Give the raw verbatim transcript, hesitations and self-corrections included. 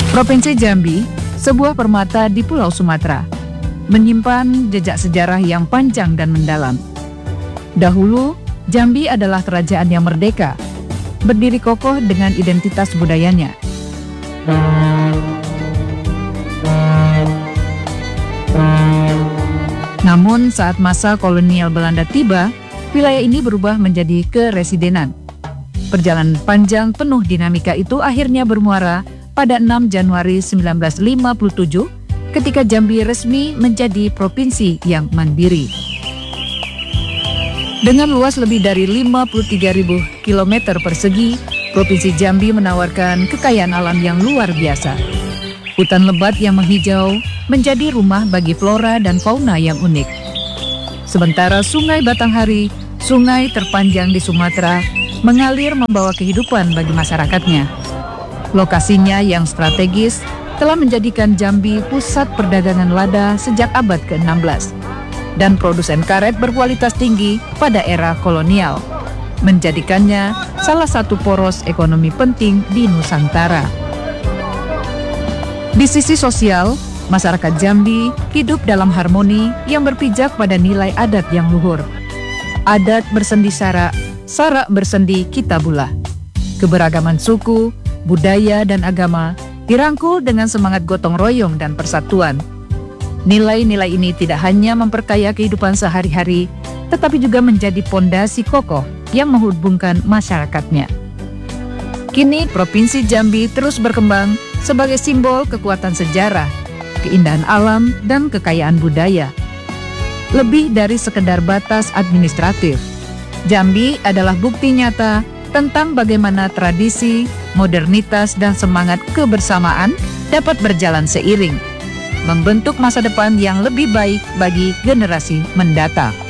Provinsi Jambi, sebuah permata di Pulau Sumatera, menyimpan jejak sejarah yang panjang dan mendalam. Dahulu, Jambi adalah kerajaan yang merdeka, berdiri kokoh dengan identitas budayanya. Namun saat masa kolonial Belanda tiba, wilayah ini berubah menjadi keresidenan. Perjalanan panjang penuh dinamika itu akhirnya bermuara pada enam Januari seribu sembilan ratus lima puluh tujuh ketika Jambi resmi menjadi provinsi yang mandiri. Dengan luas lebih dari lima puluh tiga ribu kilometer persegi, Provinsi Jambi menawarkan kekayaan alam yang luar biasa. Hutan lebat yang menghijau menjadi rumah bagi flora dan fauna yang unik. Sementara Sungai Batanghari, sungai terpanjang di Sumatera, mengalir membawa kehidupan bagi masyarakatnya. Lokasinya yang strategis telah menjadikan Jambi pusat perdagangan lada sejak abad ke enam belas dan produsen karet berkualitas tinggi pada era kolonial, menjadikannya salah satu poros ekonomi penting di Nusantara. Di sisi sosial, masyarakat Jambi hidup dalam harmoni yang berpijak pada nilai adat yang luhur. Adat bersendi syarak, sarak bersendi kitabullah. Keberagaman suku, budaya, dan agama dirangkul dengan semangat gotong royong dan persatuan. Nilai-nilai ini tidak hanya memperkaya kehidupan sehari-hari, tetapi juga menjadi pondasi kokoh yang menghubungkan masyarakatnya. Kini Provinsi Jambi terus berkembang sebagai simbol kekuatan sejarah, keindahan alam, dan kekayaan budaya. Lebih dari sekedar batas administratif, Jambi adalah bukti nyata tentang bagaimana tradisi, modernitas, dan semangat kebersamaan dapat berjalan seiring, membentuk masa depan yang lebih baik bagi generasi mendatang.